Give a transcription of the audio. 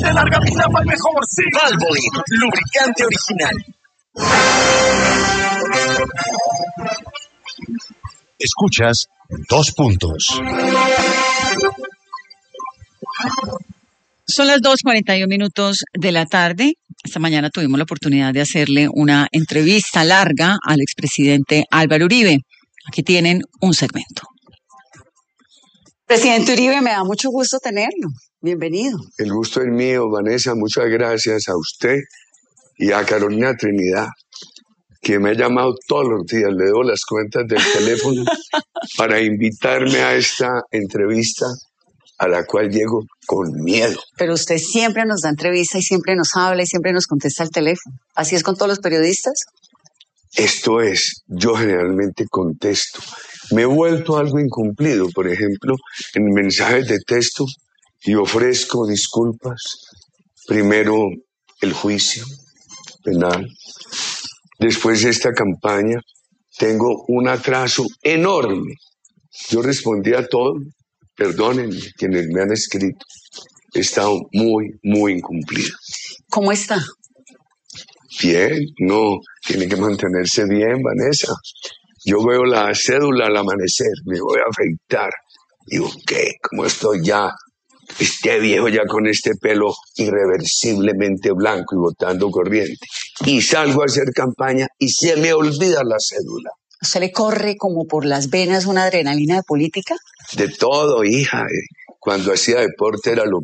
de larga vida para el mejor, sí. Valvoline, lubricante original. Escuchas 2 Puntos. Son las 2:41 de la tarde. Esta mañana tuvimos la oportunidad de hacerle una entrevista larga al expresidente Álvaro Uribe. Aquí tienen un segmento. Presidente Uribe, me da mucho gusto tenerlo. Bienvenido. El gusto es mío, Vanessa. Muchas gracias a usted y a Carolina Trinidad, que me ha llamado todos los días. Le doy las cuentas del teléfono para invitarme a esta entrevista a la cual llego con miedo. Pero usted siempre nos da entrevista y siempre nos habla y siempre nos contesta al teléfono. ¿Así es con todos los periodistas? Esto es, yo generalmente contesto. Me he vuelto algo incumplido, por ejemplo, en mensajes de texto, y ofrezco disculpas. Primero, el juicio penal. Después de esta campaña, tengo un atraso enorme. Yo respondí a todo. Perdónenme quienes me han escrito. He estado muy incumplido. ¿Cómo está? Bien, no, tiene que mantenerse bien, Vanessa. Yo veo la cédula al amanecer, me voy a afeitar. Digo, ¿qué? ¿Cómo estoy ya? Este viejo ya con este pelo irreversiblemente blanco y botando corriente. Y salgo a hacer campaña y se me olvida la cédula. ¿Usted le corre como por las venas una adrenalina de política? De todo, hija. Cuando hacía deporte era lo